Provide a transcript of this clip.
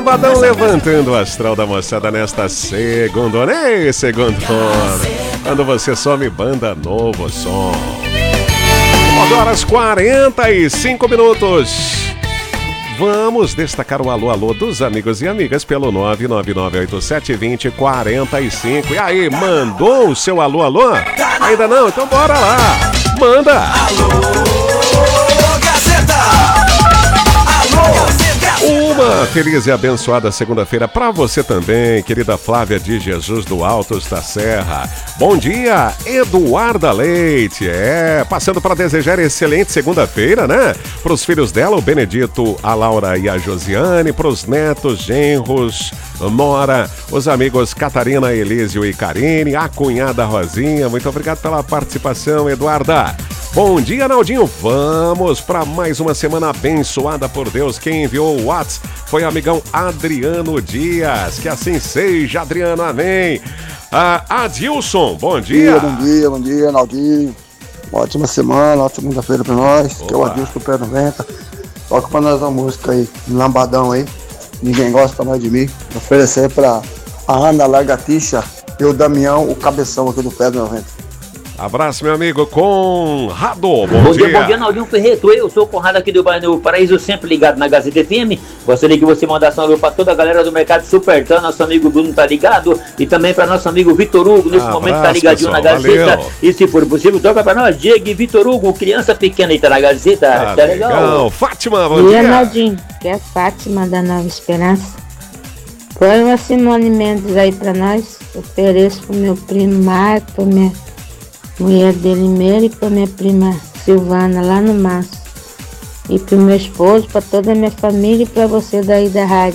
Lambadão levantando o astral da moçada nesta segundona. Ei, segundona. Quando você some, banda Novo Som. 9h45. Vamos destacar o alô dos amigos e amigas pelo 999872045. E aí, mandou o seu alô? Ainda não? Então bora lá. Manda. Alô, Gazeta. Alô, Gazeta. Uma feliz e abençoada segunda-feira para você também, querida Flávia de Jesus do Altos da Serra. Bom dia, Eduarda Leite. Passando para desejar excelente segunda-feira, né? Para os filhos dela, o Benedito, a Laura e a Josiane, para os netos, genros, Nora, os amigos Catarina, Elísio e Karine, a cunhada Rosinha. Muito obrigado pela participação, Eduarda. Bom dia, Naldinho. Vamos para mais uma semana abençoada por Deus. Quem enviou o WhatsApp foi o amigão Adriano Dias. Que assim seja, Adriano. Amém. Adilson, bom dia. Bom dia, Naldinho. Ótima semana, ótima segunda-feira para nós. Opa. Que é o Adilson do Pé 90. Toca para nós uma música aí, um lambadão aí. Ninguém gosta mais de mim. Vou oferecer para a Ana Largatixa e o Damião, o cabeção aqui do Pé 90. Abraço, meu amigo Conrado. Bom dia, Naldinho Ferreto. Eu sou o Conrado aqui do bairro Paraíso, sempre ligado na Gazeta FM. Gostaria que você mandasse um alô para toda a galera do Mercado Supertão. Nosso amigo Bruno tá ligado. E também para nosso amigo Vitor Hugo, nesse momento tá ligadinho, pessoal, na Gazeta. Valeu. E se for possível, toca para nós, Diego e Vitor Hugo, criança pequena aí tá na Gazeta. Tá legal. Fátima, bom dia. Naldinho, que é Fátima da Nova Esperança. Põe uma Simone Mendes aí para nós. Ofereço pro meu primo Marco, pra minha mulher dele Meire, para minha prima Silvana lá no Maço. E pro meu esposo, para toda a minha família e para você daí da rádio.